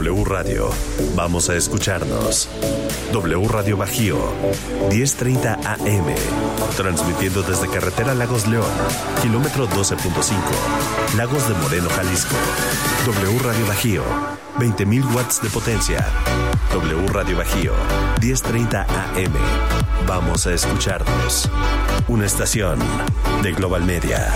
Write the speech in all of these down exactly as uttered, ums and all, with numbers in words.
W Radio. Vamos a escucharnos. W Radio Bajío, diez treinta A M. Transmitiendo desde Carretera Lagos León, kilómetro doce punto cinco. Lagos de Moreno, Jalisco. W Radio Bajío, veinte mil watts de potencia. W Radio Bajío, diez treinta A M. Vamos a escucharnos. Una estación de Global Media.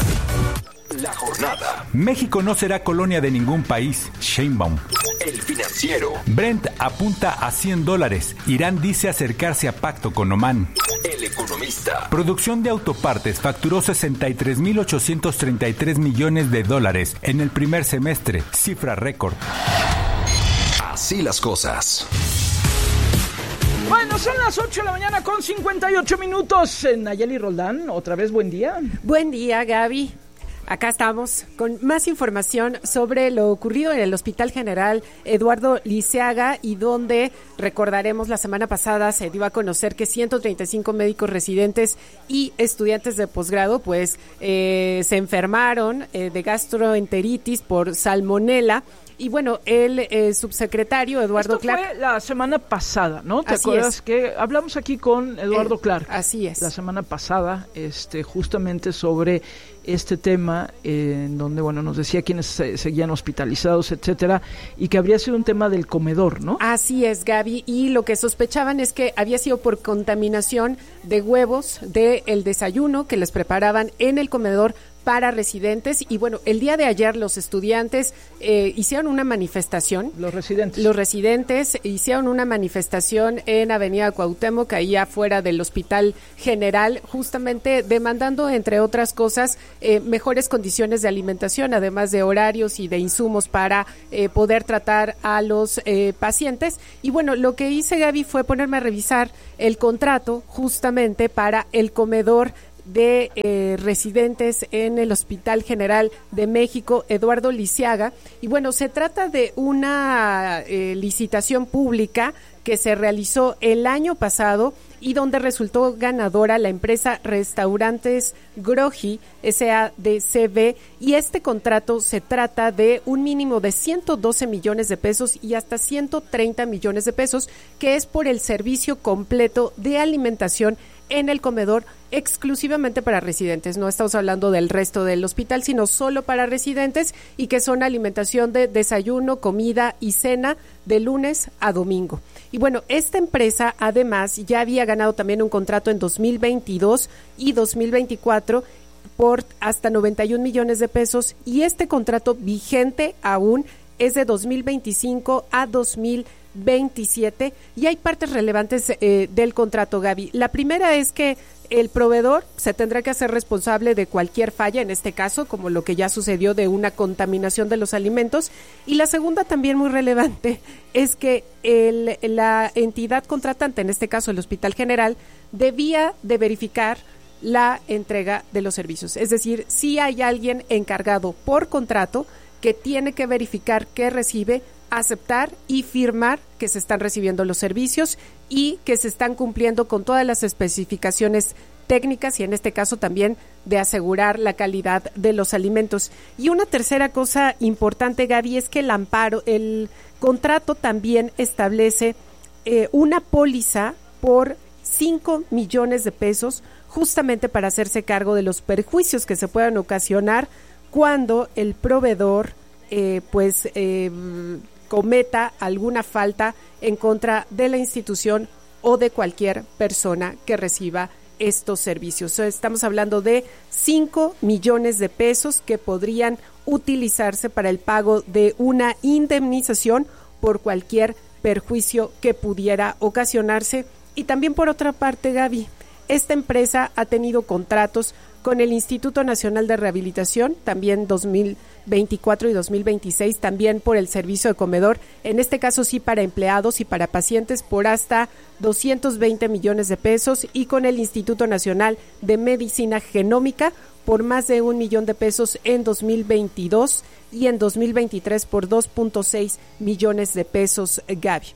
La jornada. México no será colonia de ningún país. Sheinbaum. El Financiero. Brent apunta a cien dólares. Irán dice acercarse a pacto con Omán. El Economista. Producción de autopartes facturó sesenta y tres mil ochocientos treinta y tres millones de dólares en el primer semestre, cifra récord. Así las cosas. Bueno, son las ocho de la mañana con cincuenta y ocho minutos. Nayeli Roldán, otra vez buen día. Buen día, Gaby. Acá estamos con más información sobre lo ocurrido en el Hospital General Eduardo Liceaga, y donde, recordaremos, la semana pasada se dio a conocer que ciento treinta y cinco médicos residentes y estudiantes de posgrado pues eh, se enfermaron eh, de gastroenteritis por salmonela. Y bueno, el eh, subsecretario Eduardo Esto Clark. fue la semana pasada, ¿no? ¿Te Así acuerdas es. que hablamos aquí con Eduardo Eh, Clark? Así es. La semana pasada, este, justamente sobre este tema, eh, en donde, bueno, nos decía quiénes se, seguían hospitalizados, etcétera, y que habría sido un tema del comedor, ¿no? Así es, Gaby, y lo que sospechaban es que había sido por contaminación de huevos del desayuno que les preparaban en el comedor para residentes. Y bueno, el día de ayer los estudiantes eh, hicieron una manifestación. Los residentes. Los residentes hicieron una manifestación en Avenida Cuauhtémoc, ahí afuera del Hospital General, justamente demandando, entre otras cosas, eh, mejores condiciones de alimentación, además de horarios y de insumos para eh, poder tratar a los eh, pacientes. Y bueno, lo que hice, Gaby, fue ponerme a revisar el contrato justamente para el comedor de eh, residentes en el Hospital General de México, Eduardo Liceaga. Y bueno, se trata de una eh, licitación pública que se realizó el año pasado y donde resultó ganadora la empresa Restaurantes Groji S A D C B, y este contrato se trata de un mínimo de ciento doce millones de pesos y hasta ciento treinta millones de pesos, que es por el servicio completo de alimentación en el comedor exclusivamente para residentes. No estamos hablando del resto del hospital, sino solo para residentes, y que son alimentación de desayuno, comida y cena de lunes a domingo. Y bueno, esta empresa además ya había ganado también un contrato en dos mil veintidós y dos mil veinticuatro por hasta noventa y un millones de pesos, y este contrato vigente aún es de dos mil veinticinco a dos mil veintisiete, y hay partes relevantes eh, del contrato, Gaby. La primera es que el proveedor se tendrá que hacer responsable de cualquier falla, en este caso, como lo que ya sucedió de una contaminación de los alimentos. Y la segunda, también muy relevante, es que el, la entidad contratante, en este caso el Hospital General, debía de verificar la entrega de los servicios. Es decir, si hay alguien encargado por contrato que tiene que verificar que recibe, aceptar y firmar que se están recibiendo los servicios y que se están cumpliendo con todas las especificaciones técnicas, y en este caso también de asegurar la calidad de los alimentos. Y una tercera cosa importante, Gaby, es que el amparo, el contrato también establece eh, una póliza por cinco millones de pesos, justamente para hacerse cargo de los perjuicios que se puedan ocasionar cuando el proveedor eh, pues eh, cometa alguna falta en contra de la institución o de cualquier persona que reciba estos servicios. Estamos hablando de cinco millones de pesos que podrían utilizarse para el pago de una indemnización por cualquier perjuicio que pudiera ocasionarse. Y también, por otra parte, Gaby, esta empresa ha tenido contratos con el Instituto Nacional de Rehabilitación, también dos mil veinticuatro y dos mil veintiséis, también por el servicio de comedor, en este caso sí para empleados y para pacientes, por hasta doscientos veinte millones de pesos, y con el Instituto Nacional de Medicina Genómica por más de un millón de pesos en dos mil veintidós, y en dos mil veintitrés por dos punto seis millones de pesos, Gaby.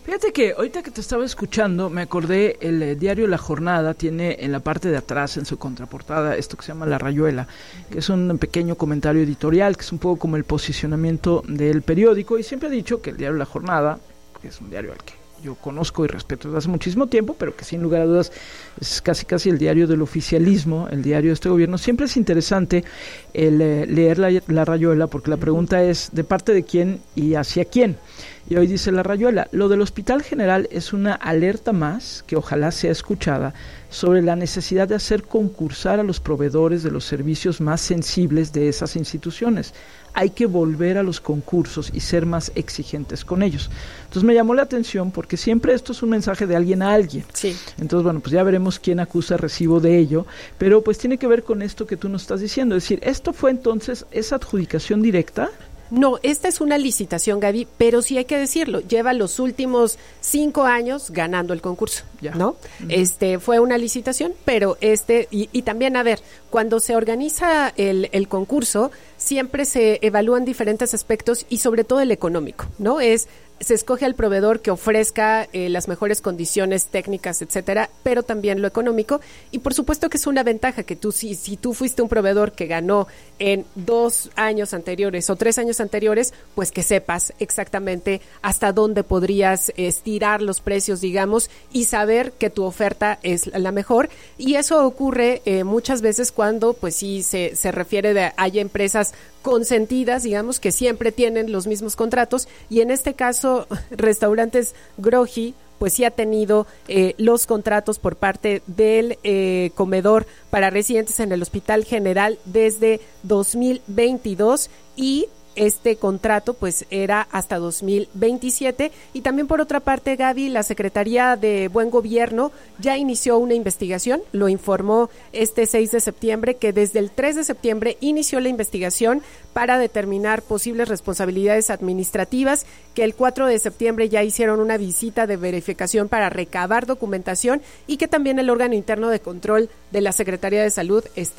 Fíjate que ahorita que te estaba escuchando, me acordé, el eh, diario La Jornada tiene en la parte de atrás, en su contraportada, esto que se llama La Rayuela, que es un pequeño comentario editorial, que es un poco como el posicionamiento del periódico, y siempre he dicho que el diario La Jornada, que es un diario al que yo conozco y respeto desde hace muchísimo tiempo, pero que sin lugar a dudas es casi casi el diario del oficialismo, el diario de este gobierno. Siempre es interesante el, eh, leer la, la Rayuela, porque la pregunta es de parte de quién y hacia quién. Y hoy dice La Rayuela, lo del Hospital General es una alerta más, que ojalá sea escuchada, sobre la necesidad de hacer concursar a los proveedores de los servicios más sensibles de esas instituciones. Hay que volver a los concursos y ser más exigentes con ellos. Entonces me llamó la atención porque siempre esto es un mensaje de alguien a alguien. Sí. Entonces, bueno, pues ya veremos quién acusa recibo de ello, pero pues tiene que ver con esto que tú nos estás diciendo. Es decir, ¿esto fue entonces esa adjudicación directa? No, esta es una licitación, Gaby, pero sí hay que decirlo, lleva los últimos cinco años ganando el concurso, Ya. ¿no? Uh-huh. Este fue una licitación, pero este, y, y también, a ver, cuando se organiza el, el concurso, siempre se evalúan diferentes aspectos y sobre todo el económico, ¿no? Es se escoge al proveedor que ofrezca eh, las mejores condiciones técnicas, etcétera, pero también lo económico. Y por supuesto que es una ventaja que tú, si, si tú fuiste un proveedor que ganó en dos años anteriores o tres años anteriores, pues que sepas exactamente hasta dónde podrías estirar los precios, digamos, y saber que tu oferta es la mejor. Y eso ocurre eh, muchas veces cuando, pues sí, se, se refiere de hay empresas consentidas, digamos, que siempre tienen los mismos contratos, y en este caso, Restaurantes Groji, pues sí ha tenido eh, los contratos por parte del eh, comedor para residentes en el Hospital General desde dos mil veintidós, y este contrato pues era hasta dos mil veintisiete. Y también por otra parte, Gaby, la Secretaría de Buen Gobierno ya inició una investigación, lo informó este seis de septiembre, que desde el tres de septiembre inició la investigación para determinar posibles responsabilidades administrativas, que el cuatro de septiembre ya hicieron una visita de verificación para recabar documentación, y que también el órgano interno de control de la Secretaría de Salud está